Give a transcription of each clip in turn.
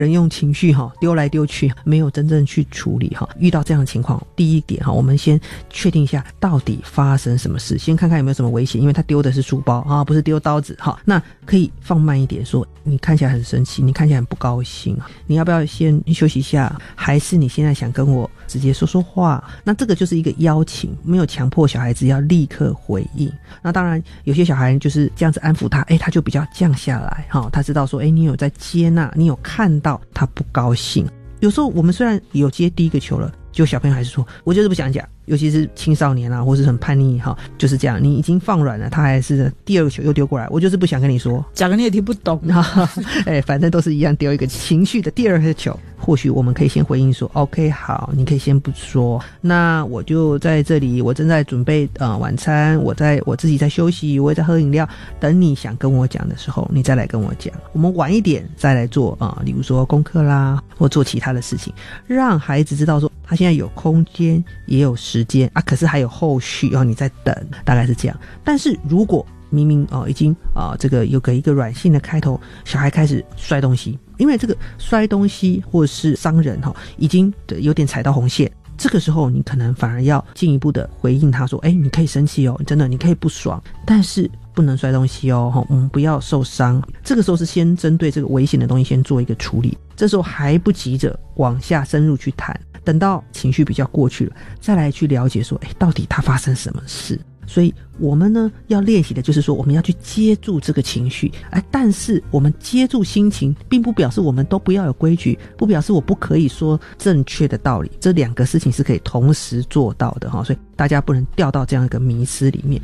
人用情绪丢来丢去，没有真正去处理遇到这样的情况，第一点我们先确定一下到底发生什么事，先看看有没有什么危险，因为他丢的是书包不是丢刀子那可以放慢一点，说你看起来很生气，你看起来很不高兴，你要不要先休息一下，还是你现在想跟我直接说说话？那这个就是一个邀请，没有强迫小孩子要立刻回应。那当然有些小孩就是这样子安抚他，他就比较降下来他知道说你有在接纳，你有看到他不高兴。有时候我们虽然有接第一个球了，就小朋友还是说我就是不想讲，尤其是青少年或是很叛逆就是这样，你已经放软了，他还是第二个球又丢过来，我就是不想跟你说， 讲了你也听不懂反正都是一样，丢一个情绪的第二个球。或许我们可以先回应说 OK 好，你可以先不说，那我就在这里，我正在准备晚餐，我自己在休息，我也在喝饮料，等你想跟我讲的时候你再来跟我讲，我们晚一点再来做例如说功课啦，或做其他的事情，让孩子知道说他现在有空间也有时间可是还有后续你在等，大概是这样。但是如果明明已经这个有一个软性的开头，小孩开始摔东西，因为这个摔东西或是伤人已经有点踩到红线，这个时候你可能反而要进一步的回应他说你可以生气真的你可以不爽，但是不能摔东西我们不要受伤。这个时候是先针对这个危险的东西先做一个处理，这时候还不急着往下深入去谈，等到情绪比较过去了再来去了解说到底他发生什么事。所以我们呢要练习的就是说我们要去接住这个情绪，但是我们接住心情并不表示我们都不要有规矩，不表示我不可以说正确的道理，这两个事情是可以同时做到的所以大家不能掉到这样一个迷思里面。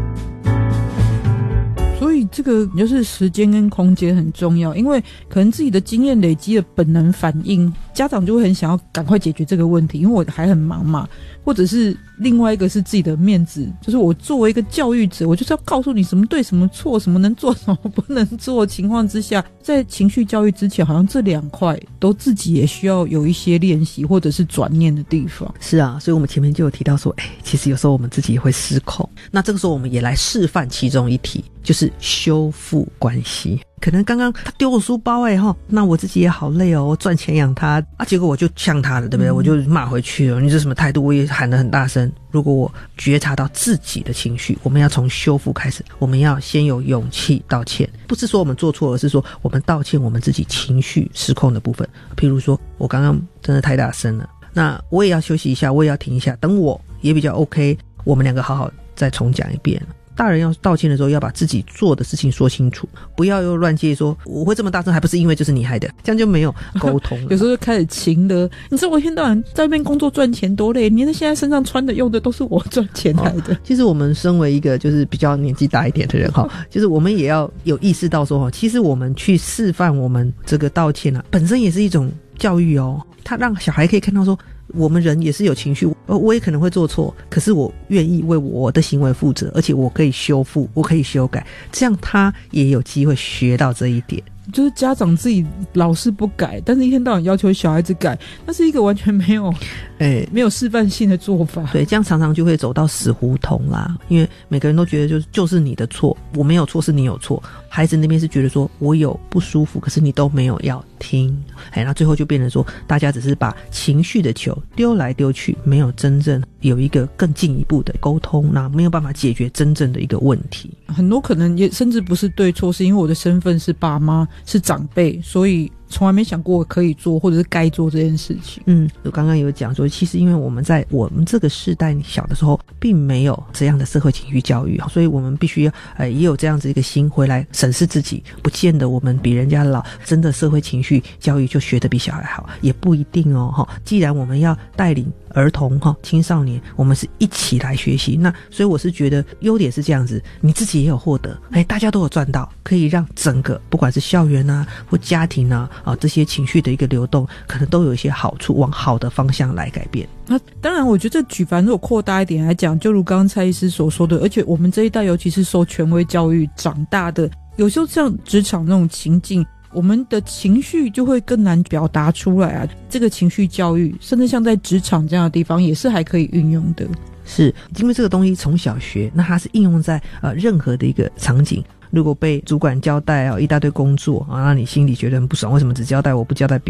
所以这个就是时间跟空间很重要，因为可能自己的经验累积的本能反应，家长就会很想要赶快解决这个问题，因为我还很忙嘛，或者是另外一个是自己的面子，就是我作为一个教育者，我就是要告诉你什么对什么错，什么能做什么不能做的情况之下，在情绪教育之前好像这两块都自己也需要有一些练习或者是转念的地方。 是啊，所以我们前面就有提到说其实有时候我们自己也会失控，那这个时候我们也来示范其中一题，就是修复关系。可能刚刚他丢我书包那我自己也好累我赚钱养他结果我就呛他了，对不对？我就骂回去了，你这什么态度？我也喊得很大声。如果我觉察到自己的情绪，我们要从修复开始，我们要先有勇气道歉，不是说我们做错，而是说我们道歉我们自己情绪失控的部分。譬如说我刚刚真的太大声了，那我也要休息一下，我也要停一下，等我也比较 OK， 我们两个好好再重讲一遍。大人要道歉的时候要把自己做的事情说清楚，不要又乱接说我会这么大声还不是因为就是你害的，这样就没有沟通了。 有时候就开始情了，你知道我一天到晚在那边工作赚钱多累，你现在身上穿的用的都是我赚钱来的。 其实我们身为一个就是比较年纪大一点的人就是我们也要有意识到说其实我们去示范我们这个道歉本身也是一种教育他让小孩可以看到说我们人也是有情绪，我也可能会做错，可是我愿意为我的行为负责，而且我可以修复，我可以修改，这样他也有机会学到这一点。 就是家长自己老是不改，但是一天到晚要求小孩子改，那是一个完全没有示范性的做法。 对，这样常常就会走到死胡同啦，因为每个人都觉得就是你的错，我没有错是你有错，孩子那边是觉得说我有不舒服，可是你都没有要听，那最后就变成说大家只是把情绪的球丢来丢去，没有真正有一个更进一步的沟通，那没有办法解决真正的一个问题。 很多可能也甚至不是对错，是因为我的身份是爸妈是长辈，所以从来没想过可以做或者是该做这件事情。 我刚刚有讲说其实因为我们在我们这个世代小的时候并没有这样的社会情绪教育，所以我们必须也有这样子一个心回来审视自己，不见得我们比人家老，真的社会情绪教育就学得比小孩好，也不一定既然我们要带领儿童青少年，我们是一起来学习，那所以我是觉得优点是这样子，你自己也有获得，大家都有赚到，可以让整个不管是校园或家庭这些情绪的一个流动可能都有一些好处，往好的方向来改变。 那当然我觉得举凡如果扩大一点来讲，就如刚刚蔡医师所说的，而且我们这一代尤其是受权威教育长大的，有时候像职场那种情境，我们的情绪就会更难表达出来这个情绪教育甚至像在职场这样的地方也是还可以运用的。 是因为这个东西从小学，那它是应用在任何的一个场景， 如果被主管交代一大堆工作啊，那你心里觉得很不爽，为什么只交代我不交代别